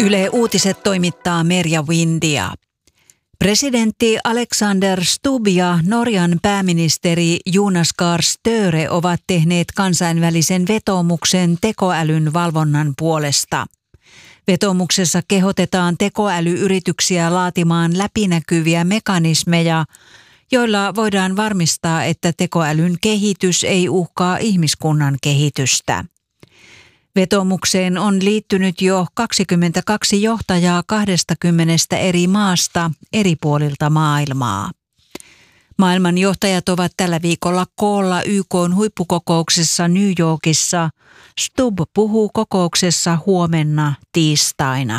Yle Uutiset toimittaa Merja Windia. Presidentti Alexander Stubb ja Norjan pääministeri Jonas Gahr Støre ovat tehneet kansainvälisen vetoomuksen tekoälyn valvonnan puolesta. Vetoomuksessa kehotetaan tekoälyyrityksiä laatimaan läpinäkyviä mekanismeja, joilla voidaan varmistaa, että tekoälyn kehitys ei uhkaa ihmiskunnan kehitystä. Vetoomukseen on liittynyt jo 22 johtajaa 20 eri maasta eri puolilta maailmaa. Maailman johtajat ovat tällä viikolla koolla YK:n huippukokouksessa New Yorkissa. Stubb puhuu kokouksessa huomenna tiistaina.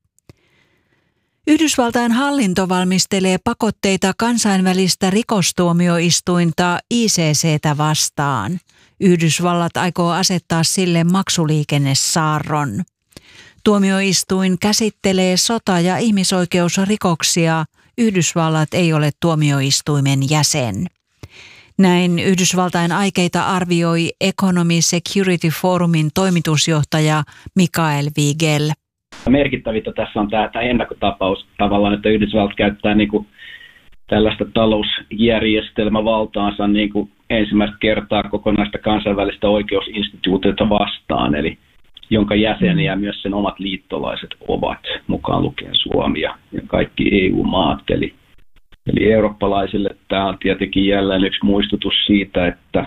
Yhdysvaltain hallinto valmistelee pakotteita kansainvälistä rikostuomioistuinta ICC:tä vastaan. Yhdysvallat aikoo asettaa sille maksuliikennesaarron. Tuomioistuin käsittelee sota- ja ihmisoikeusrikoksia. Yhdysvallat ei ole tuomioistuimen jäsen. Näin Yhdysvaltain aikeita arvioi Economy Security Forumin toimitusjohtaja Mikael Wiegel. Merkittävintä tässä on tämä ennakkotapaus tavallaan, että Yhdysvallat käyttää tällaista talousjärjestelmävaltaansa ensimmäistä kertaa kokonaista kansainvälistä oikeusinstituutiota vastaan, eli jonka jäseniä myös sen omat liittolaiset ovat, mukaan lukien Suomi ja kaikki EU-maat. Eli eurooppalaisille tämä on tietenkin jälleen yksi muistutus siitä, että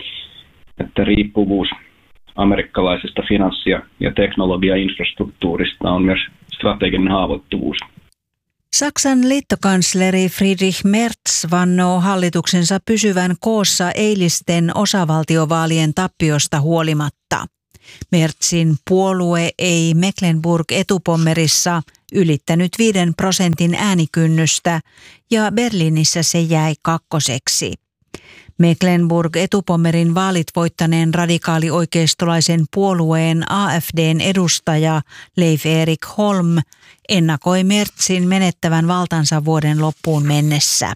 riippuvuus amerikkalaisesta finanssi- ja teknologiainfrastruktuurista on myös strateginen haavoittuvuus. Saksan liittokansleri Friedrich Merz vannoo hallituksensa pysyvän koossa eilisten osavaltiovaalien tappiosta huolimatta. Merzin puolue ei Mecklenburg-Etupommerissa ylittänyt 5% äänikynnystä ja Berliinissä se jäi kakkoseksi. Mecklenburg-Etupommerin vaalit voittaneen radikaalioikeistolaisen puolueen AfDn edustaja Leif Erik Holm ennakoi Merzin menettävän valtansa vuoden loppuun mennessä.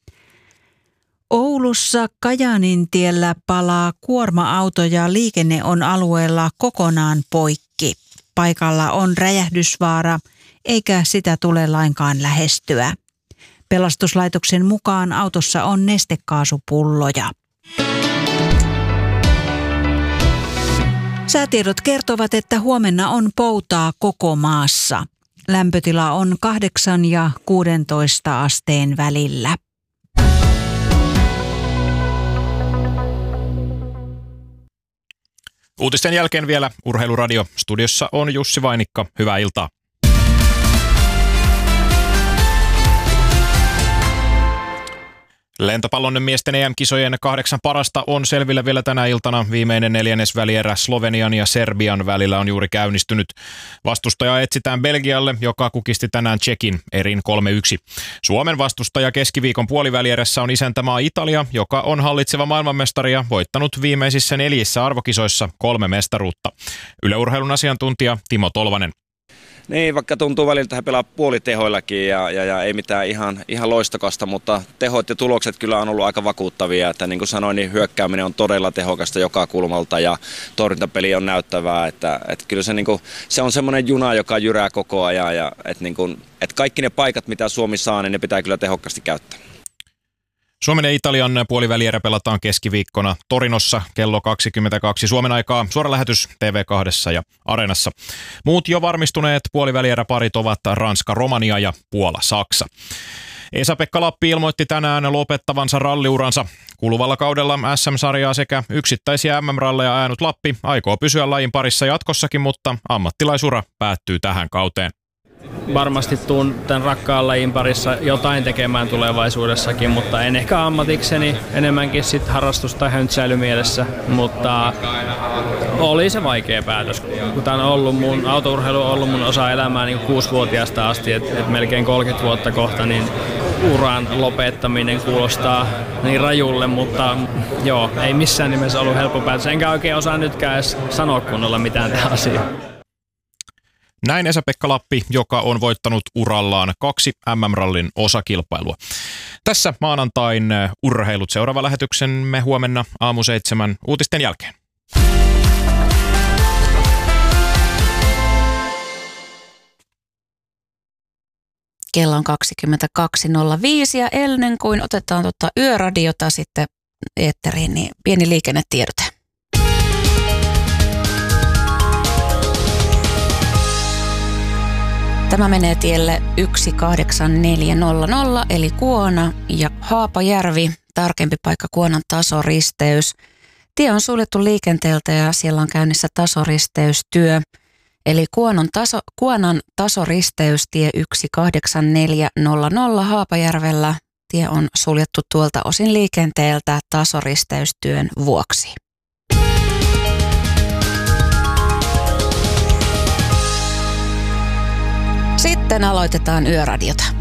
Oulussa Kajaanintiellä palaa kuorma-auto ja liikenne on alueella kokonaan poikki. Paikalla on räjähdysvaara, eikä sitä tule lainkaan lähestyä. Pelastuslaitoksen mukaan autossa on nestekaasupulloja. Säätiedot kertovat, että huomenna on poutaa koko maassa. Lämpötila on 8 ja 16 asteen välillä. Uutisten jälkeen vielä Urheiluradio. Studiossa on Jussi Vainikka. Hyvää iltaa. Lentopallon miesten EM-kisojen 8 parasta on selvillä vielä tänä iltana. Viimeinen neljännesvälierä Slovenian ja Serbian välillä on juuri käynnistynyt. Vastustajaa etsitään Belgialle, joka kukisti tänään Tšekin erin 3-1. Suomen vastustaja keskiviikon puolivälierässä on isäntämaa Italia, joka on hallitseva maailmanmestari ja voittanut viimeisissä 4 arvokisoissa 3 mestaruutta. Yle Urheilun asiantuntija Timo Tolvanen. Niin, vaikka tuntuu välillä, he pelaa puolitehoillakin ja ei mitään ihan loistokasta, mutta tehot ja tulokset kyllä on ollut aika vakuuttavia. Että niin kuin sanoin, niin hyökkääminen on todella tehokasta joka kulmalta ja torjuntapeli on näyttävää. Että kyllä se on semmoinen juna, joka jyrää koko ajan ja että kaikki ne paikat, mitä Suomi saa, niin ne pitää kyllä tehokkaasti käyttää. Suomen ja Italian puolivälierä pelataan keskiviikkona Torinossa kello 22 Suomen aikaa. Suora lähetys TV2 ja Areenassa. Muut jo varmistuneet puolivälieräparit ovat Ranska-Romania ja Puola-Saksa. Esa-Pekka Lappi ilmoitti tänään lopettavansa ralliuransa. Kuluvalla kaudella SM-sarjaa sekä yksittäisiä MM-ralleja ajanut Lappi aikoo pysyä lajin parissa jatkossakin, mutta ammattilaisura päättyy tähän kauteen. Varmasti tuun tämän rakkaan lajin parissa jotain tekemään tulevaisuudessakin, mutta en ehkä ammatikseni, enemmänkin sit harrastus- tai höntsäilymielessä, mutta oli se vaikea päätös. Kun tämä on ollut autourheilu on ollut mun osa elämää niin 6-vuotiaasta asti, et melkein 30 vuotta kohta, niin uran lopettaminen kuulostaa niin rajulle, mutta joo, ei missään nimessä ollut helppo päätös. Enkä oikein osaa nytkään edes sanoa kunnolla mitään tähän asiaan. Näin Esa-Pekka Lappi, joka on voittanut urallaan 2 MM-rallin osakilpailua. Tässä maanantain urheilut. Seuraava lähetyksemme huomenna aamu 7 uutisten jälkeen. Kello on 22.05 ja ennen kuin otetaan yöradiota sitten eetteriin, niin pieni liikennetiedote. Tämä menee tielle 18400 eli Kuona ja Haapajärvi, tarkempi paikka Kuonan tasoristeys. Tie on suljettu liikenteeltä ja siellä on käynnissä tasoristeystyö. Eli Kuonan tasoristeys tie 18400 Haapajärvellä. Tie on suljettu tuolta osin liikenteeltä tasoristeystyön vuoksi. Sitten aloitetaan yöradiota.